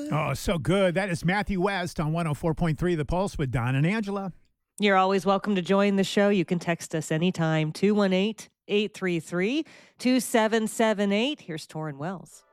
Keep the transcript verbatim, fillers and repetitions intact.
Oh, so good. That is Matthew West on one oh four point three The Pulse with Don and Angela. You're always welcome to join the show. You can text us anytime, two one eight, eight three three, two seven seven eight. Here's Torrin Wells.